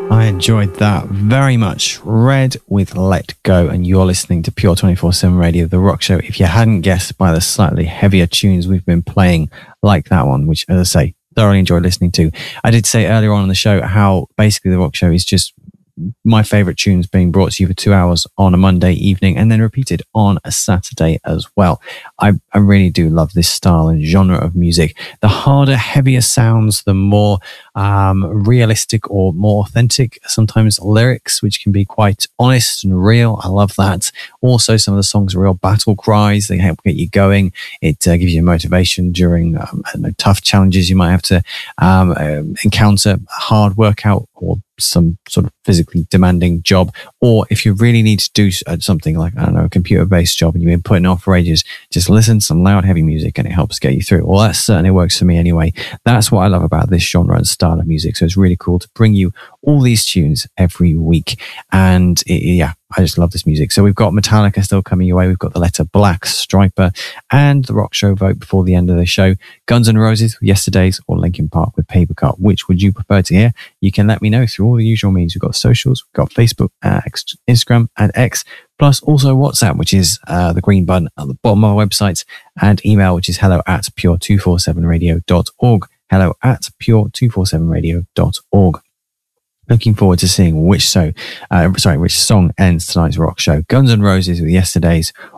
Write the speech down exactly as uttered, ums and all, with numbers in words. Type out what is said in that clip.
I enjoyed that very much. Red with Let Go, and you're listening to Pure twenty-four seven Radio, the rock show. If you hadn't guessed by the slightly heavier tunes we've been playing, like that one, which, as I say, thoroughly enjoyed listening to. I did say earlier on in the show how basically the rock show is just my favorite tunes being brought to you for two hours on a Monday evening and then repeated on a Saturday as well. I, I really do love this style and genre of music. The harder, heavier sounds, the more um, realistic or more authentic sometimes lyrics, which can be quite honest and real. I love that. Also, some of the songs are real battle cries. They help get you going. It uh, gives you motivation during um, I don't know, tough challenges you might have to um, uh, encounter, a hard workout or some sort of physically demanding job, or if you really need to do something like, I don't know, a computer-based job and you've been putting off for ages, just listen to some loud, heavy music and it helps get you through. Well, that certainly works for me anyway. That's what I love about this genre and style of music. So it's really cool to bring you all these tunes every week. And it, yeah, I just love this music. So we've got Metallica still coming your way. We've got The Letter Black, Striper, and the Rock Show vote before the end of the show. Guns N' Roses with Yesterdays, or Linkin Park with Paper Cut. Which would you prefer to hear? You can let me know through all the usual means. We've got socials, we've got Facebook, uh, Instagram, and X, plus also WhatsApp, which is uh, the green button at the bottom of our website, and email, which is hello at pure two four seven radio dot org. Hello at pure two four seven radio dot org. Looking forward to seeing which so, uh, sorry, which song ends tonight's rock show. Guns N' Roses with Yesterdays,